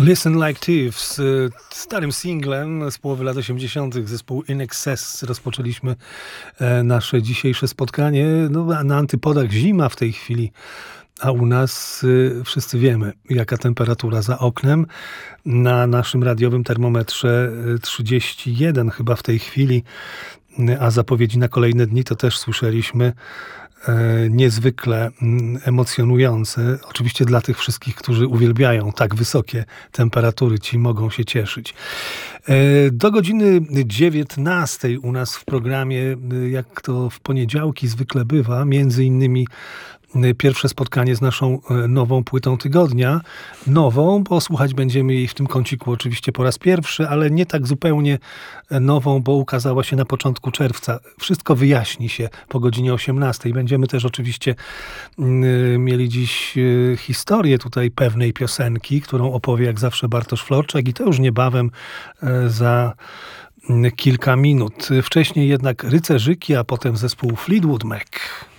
Listen Like Thieves, starym singlem z połowy lat 80. zespół In Excess. Rozpoczęliśmy nasze dzisiejsze spotkanie. No, na antypodach zima w tej chwili, a u nas wszyscy wiemy, jaka temperatura za oknem. Na naszym radiowym termometrze 31 chyba w tej chwili, a zapowiedzi na kolejne dni to też słyszeliśmy. Niezwykle emocjonujące. Oczywiście dla tych wszystkich, którzy uwielbiają tak wysokie temperatury, ci mogą się cieszyć. Do godziny 19 u nas w programie, jak to w poniedziałki zwykle bywa, między innymi pierwsze spotkanie z naszą nową płytą tygodnia. Nową, bo słuchać będziemy jej w tym kąciku oczywiście po raz pierwszy, ale nie tak zupełnie nową, bo ukazała się na początku czerwca. Wszystko wyjaśni się po godzinie 18. Będziemy też oczywiście mieli dziś historię tutaj pewnej piosenki, którą opowie jak zawsze Bartosz Florczak i to już niebawem za kilka minut. Wcześniej jednak Rycerzyki, a potem zespół Fleetwood Mac.